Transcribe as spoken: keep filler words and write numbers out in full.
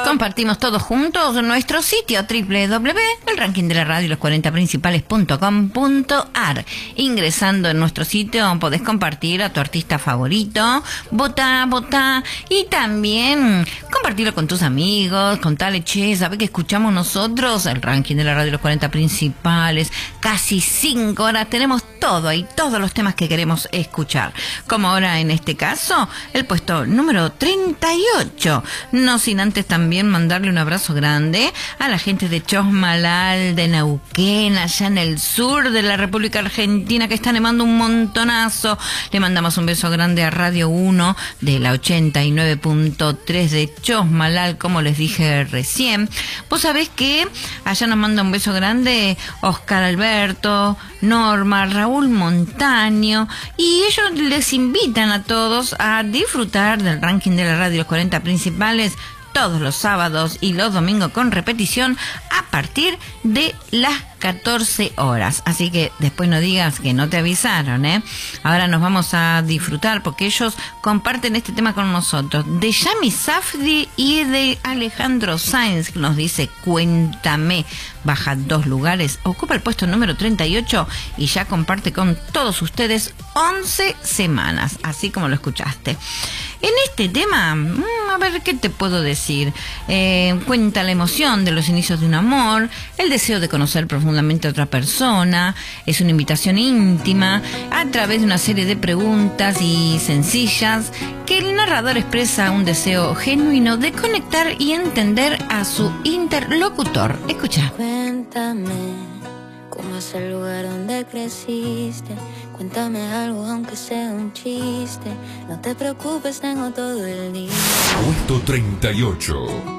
Compartimos todos juntos nuestro sitio doble u doble u doble u, el ranking de la radio, los cuarenta principales punto com punto ar. Ingresando en nuestro sitio podés compartir a tu artista favorito, votá, votá, y también compartirlo con tus amigos, contale, che, ¿sabés que escuchamos nosotros? El ranking de la radio, los cuarenta principales, casi cinco horas, tenemos todo ahí, todos los temas que queremos escuchar. Como ahora en este caso, el puesto número treinta y ocho. No sin antes también mandarle un abrazo grande a la gente de Chosmalal, de Neuquén, allá en el sur de la República Argentina, que está nevando un montonazo. Le mandamos un beso grande a Radio uno de la ochenta y nueve punto tres de Chosmalal, como les dije recién. Vos sabés que allá nos manda un beso grande Oscar Alberto, Norma, Raúl Montaño, y ellos les invitan a todos a disfrutar del ranking de la radio, los cuarenta principales, todos los sábados y los domingos con repetición a partir de las catorce horas. Así que después no digas que no te avisaron, ¿eh? Ahora nos vamos a disfrutar porque ellos comparten este tema con nosotros. De Yami Safdie y de Alejandro Sainz, que nos dice Cuéntame. Baja dos lugares, ocupa el puesto número treinta y ocho y ya comparte con todos ustedes once semanas, así como lo escuchaste. En este tema, a ver, ¿qué te puedo decir? Eh, cuenta la emoción de los inicios de un amor, el deseo de conocer profundamente a otra persona, es una invitación íntima a través de una serie de preguntas y sencillas que el narrador expresa un deseo genuino de conectar y entender a su interlocutor. Escucha. Cuéntame cómo es el lugar donde creciste. Cuéntame algo aunque sea un chiste. No te preocupes, tengo todo el día. Puesto treinta y ocho.